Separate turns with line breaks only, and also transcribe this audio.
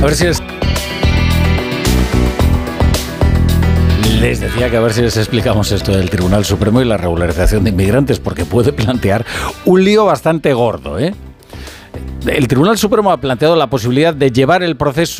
ver si es... Les decía que a ver si les explicamos esto del Tribunal Supremo y la regularización de inmigrantes, porque puede plantear un lío bastante gordo, ¿eh? El Tribunal Supremo ha planteado la posibilidad de llevar el proceso